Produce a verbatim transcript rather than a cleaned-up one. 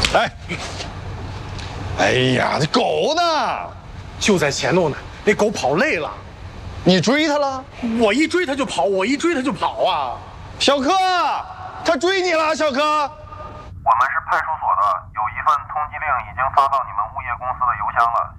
哎，哎呀，这狗呢？ 就在前头呢。那狗跑累了， 你追它了？ 我一追它就跑，我一追它就跑啊！ 小柯，它追你了，小柯。 我们是派出所的，有一份通缉令已经发到你们物业公司的邮箱了。